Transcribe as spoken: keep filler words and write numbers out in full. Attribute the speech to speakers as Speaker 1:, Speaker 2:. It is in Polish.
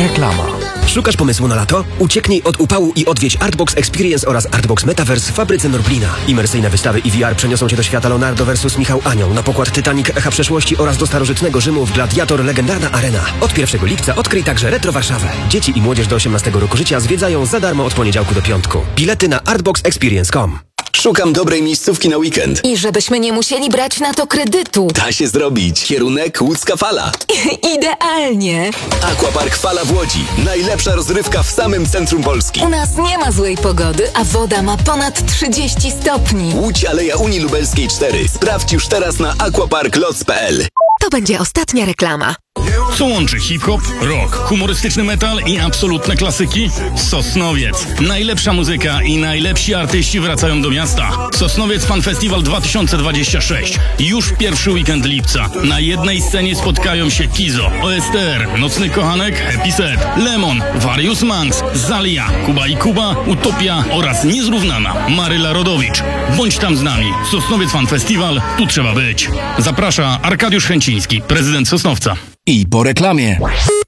Speaker 1: Reklama.
Speaker 2: Szukasz pomysłu na lato? Ucieknij od upału i odwiedź Artbox Experience oraz Artbox Metaverse w fabryce Norblina. Imersyjne wystawy i V R przeniosą cię do świata Leonardo versus Michał Anioł, na pokład Titanic Echa Przeszłości oraz do starożytnego Rzymu w Gladiator Legendarna Arena. Od pierwszego lipca odkryj także Retro Warszawę. Dzieci i młodzież do osiemnastego roku życia zwiedzają za darmo od poniedziałku do piątku. Bilety na artbox experience kropka com.
Speaker 3: Szukam dobrej miejscówki na weekend.
Speaker 4: I żebyśmy nie musieli brać na to kredytu.
Speaker 3: Da się zrobić. Kierunek Łódzka Fala.
Speaker 4: Idealnie.
Speaker 3: Aquapark Fala w Łodzi. Najlepsza rozrywka w samym centrum Polski.
Speaker 4: U nas nie ma złej pogody, a woda ma ponad trzydzieści stopni.
Speaker 3: Łódź Aleja Unii Lubelskiej cztery. Sprawdź już teraz na aquapark lots kropka p l.
Speaker 4: To będzie ostatnia reklama.
Speaker 5: Co łączy hip-hop, rock, humorystyczny metal i absolutne klasyki? Sosnowiec. Najlepsza muzyka i najlepsi artyści wracają do miasta. Sosnowiec Fan Festival dwa tysiące dwadzieścia sześć. Już pierwszy weekend lipca. Na jednej scenie spotkają się Kizo, O S T R, Nocny Kochanek, Happy Set, Lemon, Various Manx, Zalia, Kuba i Kuba, Utopia oraz niezrównana Maryla Rodowicz. Bądź tam z nami. Sosnowiec Fan Festival, tu trzeba być. Zaprasza Arkadiusz Chęciński, prezydent Sosnowca.
Speaker 1: I po reklamie.